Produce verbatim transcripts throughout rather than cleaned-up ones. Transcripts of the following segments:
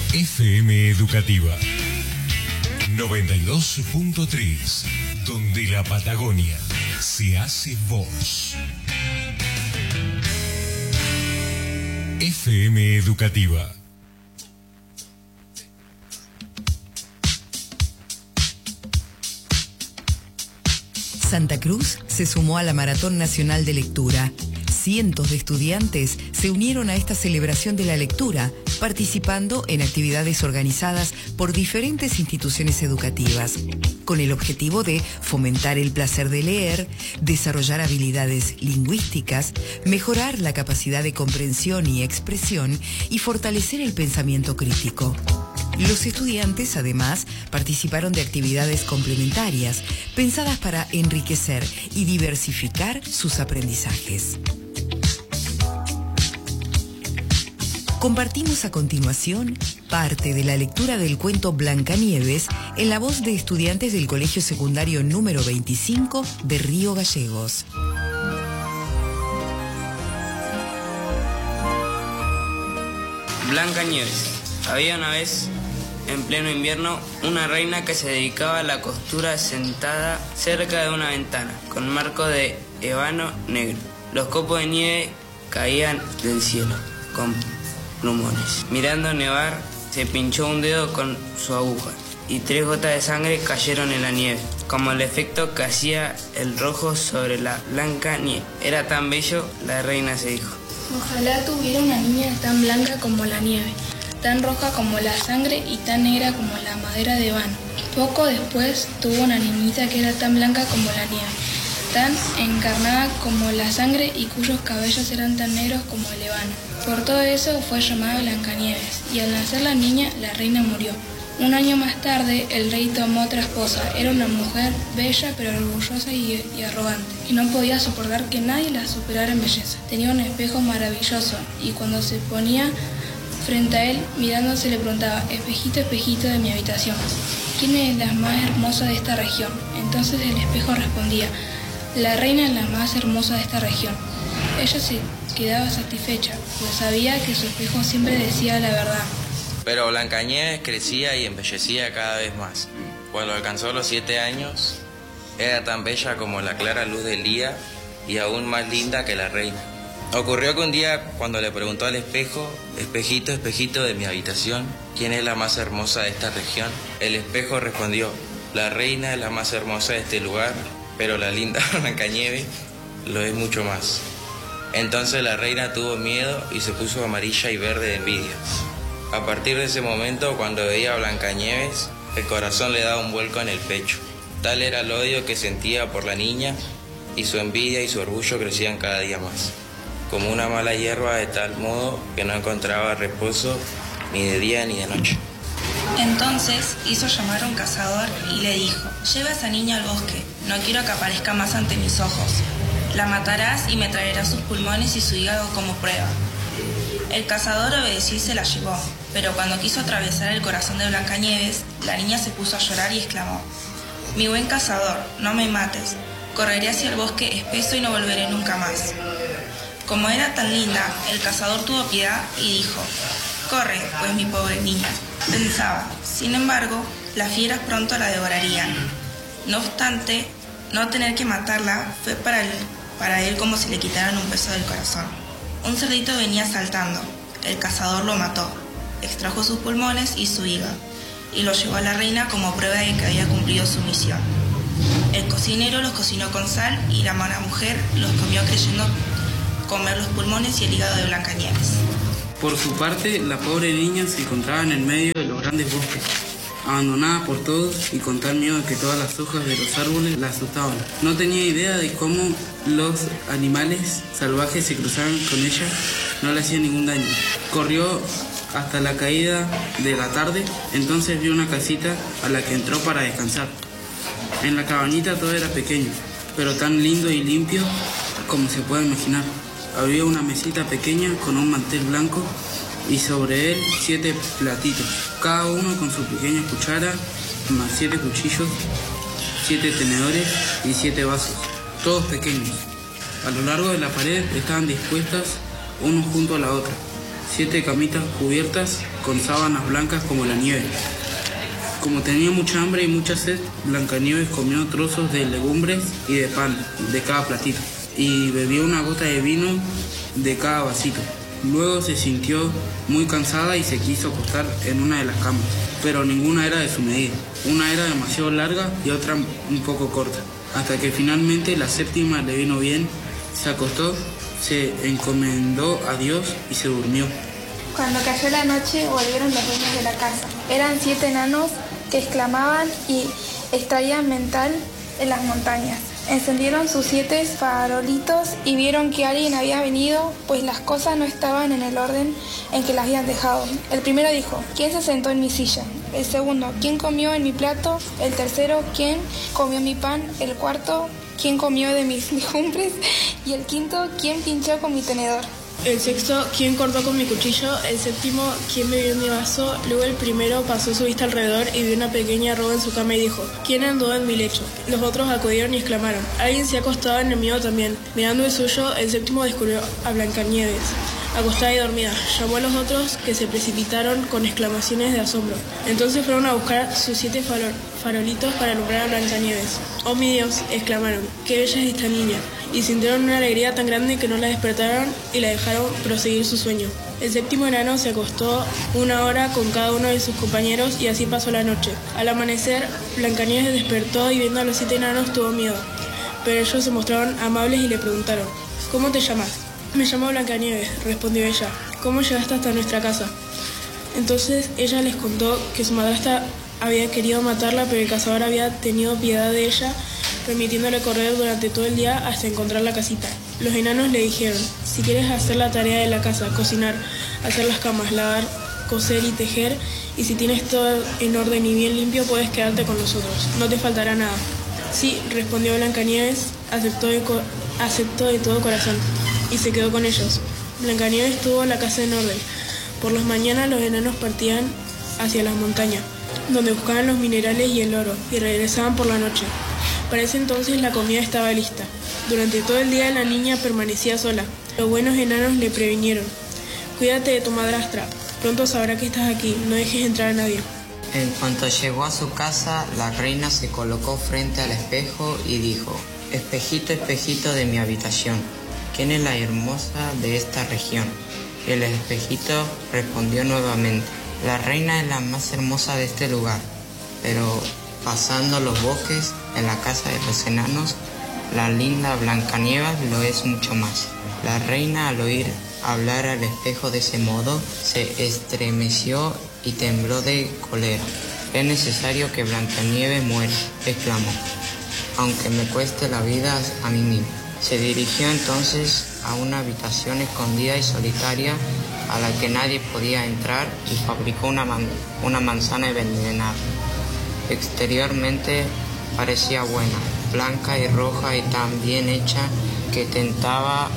F M Educativa noventa y dos punto tres, donde la Patagonia se hace voz. F M Educativa. Santa Cruz se sumó a la Maratón Nacional de Lectura. Cientos de estudiantes se unieron a esta celebración de la lectura, participando en actividades organizadas por diferentes instituciones educativas, con el objetivo de fomentar el placer de leer, desarrollar habilidades lingüísticas, mejorar la capacidad de comprensión y expresión y fortalecer el pensamiento crítico. Los estudiantes, además, participaron de actividades complementarias, pensadas para enriquecer y diversificar sus aprendizajes. Compartimos a continuación parte de la lectura del cuento Blancanieves en la voz de estudiantes del Colegio Secundario número veinticinco de Río Gallegos. Blancanieves. Había una vez, en pleno invierno, una reina que se dedicaba a la costura sentada cerca de una ventana, con marco de ébano negro. Los copos de nieve caían del cielo, con plumones. Mirando nevar, se pinchó un dedo con su aguja, y tres gotas de sangre cayeron en la nieve, como el efecto que hacía el rojo sobre la blanca nieve. Era tan bello, la reina se dijo: ojalá tuviera una niña tan blanca como la nieve, tan roja como la sangre y tan negra como la madera de ébano. Poco después tuvo una niñita que era tan blanca como la nieve, tan encarnada como la sangre y cuyos cabellos eran tan negros como el ébano. Por todo eso fue llamada Blancanieves, y al nacer la niña, la reina murió. Un año más tarde, el rey tomó otra esposa. Era una mujer bella pero orgullosa y, y arrogante, y no podía soportar que nadie la superara en belleza. Tenía un espejo maravilloso, y cuando se ponía frente a él, mirándose, le preguntaba: espejito, espejito de mi habitación, ¿quién es la más hermosa de esta región? Entonces el espejo respondía: la reina es la más hermosa de esta región. Ella se quedaba satisfecha, pues sabía que su espejo siempre decía la verdad. Pero Blancanieves crecía y embellecía cada vez más. Cuando alcanzó los siete años, era tan bella como la clara luz del día y aún más linda que la reina. Ocurrió que un día, cuando le preguntó al espejo: espejito, espejito de mi habitación, ¿quién es la más hermosa de esta región?, el espejo respondió: la reina es la más hermosa de este lugar, pero la linda Blancanieves lo es mucho más. Entonces la reina tuvo miedo y se puso amarilla y verde de envidia. A partir de ese momento, cuando veía a Blancanieves, el corazón le daba un vuelco en el pecho. Tal era el odio que sentía por la niña, y su envidia y su orgullo crecían cada día más, como una mala hierba, de tal modo que no encontraba reposo ni de día ni de noche. Entonces hizo llamar a un cazador y le dijo: lleva a esa niña al bosque, no quiero que aparezca más ante mis ojos. La matarás y me traerás sus pulmones y su hígado como prueba. El cazador obedeció y se la llevó, pero cuando quiso atravesar el corazón de Blancanieves, la niña se puso a llorar y exclamó: mi buen cazador, no me mates, correré hacia el bosque espeso y no volveré nunca más. Como era tan linda, el cazador tuvo piedad y dijo: corre, pues mi pobre niña. Pensaba, sin embargo, las fieras pronto la devorarían. No obstante, no tener que matarla fue para él, para él como si le quitaran un peso del corazón. Un cerdito venía saltando. El cazador lo mató, extrajo sus pulmones y su hígado, y lo llevó a la reina como prueba de que había cumplido su misión. El cocinero los cocinó con sal y la mala mujer los comió creyendo comer los pulmones y el hígado de Blancanieves. Por su parte, la pobre niña se encontraba en el medio de los grandes bosques, abandonada por todos y con tal miedo que todas las hojas de los árboles la asustaban. No tenía idea de cómo los animales salvajes se cruzaban con ella, no le hacían ningún daño. Corrió hasta la caída de la tarde, entonces vio una casita a la que entró para descansar. En la cabañita todo era pequeño, pero tan lindo y limpio como se puede imaginar. Había una mesita pequeña con un mantel blanco y sobre él siete platitos, cada uno con su pequeña cuchara, más siete cuchillos, siete tenedores y siete vasos, todos pequeños. A lo largo de la pared estaban dispuestas uno junto a la otra. siete camitas cubiertas con sábanas blancas como la nieve. Como tenía mucha hambre y mucha sed, Blancanieves comió trozos de legumbres y de pan de cada platito y bebió una gota de vino de cada vasito. Luego se sintió muy cansada y se quiso acostar en una de las camas, pero ninguna era de su medida. Una era demasiado larga y otra un poco corta, hasta que finalmente la séptima le vino bien, se acostó, se encomendó a Dios y se durmió. Cuando cayó la noche volvieron los dueños de la casa. Eran siete enanos que exclamaban y extraían mental en las montañas. Encendieron sus siete farolitos y vieron que alguien había venido, pues las cosas no estaban en el orden en que las habían dejado. El primero dijo: ¿quién se sentó en mi silla? El segundo: ¿quién comió en mi plato? El tercero: ¿quién comió mi pan? El cuarto: ¿quién comió de mis legumbres? Y el quinto: ¿quién pinchó con mi tenedor? El sexto: ¿quién cortó con mi cuchillo? El séptimo: ¿quién bebió en mi vaso? Luego el primero pasó su vista alrededor y vio una pequeña arroba en su cama y dijo: ¿quién andó en mi lecho? Los otros acudieron y exclamaron: alguien se ha acostado en el mío también. Mirando el suyo, el séptimo descubrió a Blancanieves, acostada y dormida. Llamó a los otros, que se precipitaron con exclamaciones de asombro. Entonces fueron a buscar sus siete farol, farolitos para alumbrar a Blancanieves. ¡Oh, mi Dios!, exclamaron, ¡qué bella es esta niña! Y sintieron una alegría tan grande que no la despertaron y la dejaron proseguir su sueño. El séptimo enano se acostó una hora con cada uno de sus compañeros y así pasó la noche. Al amanecer, Blancanieves despertó y viendo a los siete enanos tuvo miedo. Pero ellos se mostraron amables y le preguntaron: ¿cómo te llamas? Me llamo Blancanieves, respondió ella. ¿Cómo llegaste hasta nuestra casa? Entonces ella les contó que su madrastra había querido matarla, pero el cazador había tenido piedad de ella, permitiéndole correr durante todo el día hasta encontrar la casita. Los enanos le dijeron: si quieres hacer la tarea de la casa, cocinar, hacer las camas, lavar, coser y tejer, y si tienes todo en orden y bien limpio, puedes quedarte con nosotros, no te faltará nada. Sí, respondió Blancanieves, aceptó de, co- aceptó de todo corazón, y se quedó con ellos. Blancanieves tuvo la casa en orden. Por las mañanas los enanos partían hacia las montañas, donde buscaban los minerales y el oro, y regresaban por la noche. Para ese entonces la comida estaba lista. Durante todo el día la niña permanecía sola. Los buenos enanos le previnieron: cuídate de tu madrastra, pronto sabrá que estás aquí, no dejes entrar a nadie. En cuanto llegó a su casa, la reina se colocó frente al espejo y dijo: espejito, espejito de mi habitación, ¿quién es la hermosa de esta región? Y el espejito respondió nuevamente: la reina es la más hermosa de este lugar. Pero pasando los bosques, en la casa de los enanos, la linda Blancanieves lo es mucho más. La reina, al oír hablar al espejo de ese modo, se estremeció y tembló de cólera. Es necesario que Blancanieves muera, exclamó, aunque me cueste la vida a mí misma. Se dirigió entonces a una habitación escondida y solitaria a la que nadie podía entrar y fabricó una, man- una manzana envenenada. Exteriormente parecía buena, blanca y roja y tan bien hecha que tentaba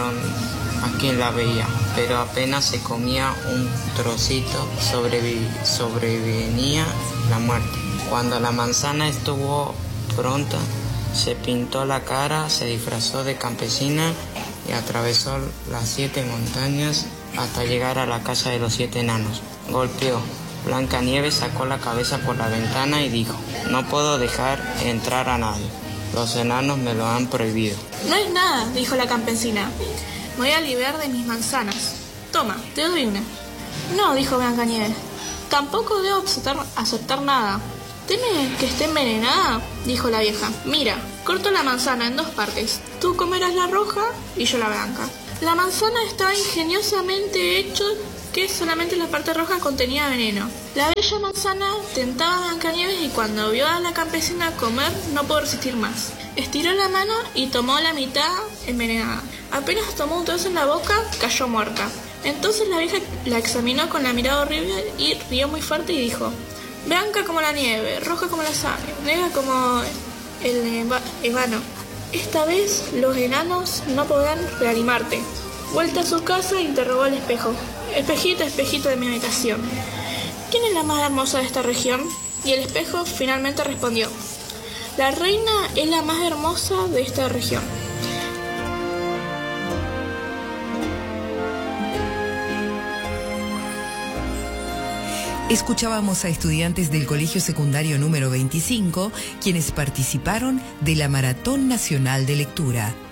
a quien la veía, pero apenas se comía un trocito sobrevi- sobrevenía la muerte. Cuando la manzana estuvo pronta, se pintó la cara, se disfrazó de campesina y atravesó las siete montañas hasta llegar a la casa de los siete enanos. Golpeó. Blancanieves sacó la cabeza por la ventana y dijo: no puedo dejar entrar a nadie. Los enanos me lo han prohibido. No es nada, dijo la campesina. Me voy a liberar de mis manzanas. Toma, te doy una. No, dijo Blancanieves. Tampoco debo aceptar, aceptar nada. ¿Temes que esté envenenada? Dijo la vieja. Mira, corto la manzana en dos partes. Tú comerás la roja y yo la blanca. La manzana estaba ingeniosamente hecho que solamente la parte roja contenía veneno. La bella manzana tentaba a Blancanieves y cuando vio a la campesina comer no pudo resistir más. Estiró la mano y tomó la mitad envenenada. Apenas tomó un trozo en la boca, cayó muerta. Entonces la vieja la examinó con la mirada horrible y rió muy fuerte y dijo: blanca como la nieve, roja como la sangre, negra como el ébano. Esta vez los enanos no podrán reanimarte. Vuelta a su casa, interrogó al espejo. Espejito, espejito de mi habitación, ¿quién es la más hermosa de esta región? Y el espejo finalmente respondió: la reina es la más hermosa de esta región. Escuchábamos a estudiantes del Colegio Secundario número veinticinco, quienes participaron de la Maratón Nacional de Lectura.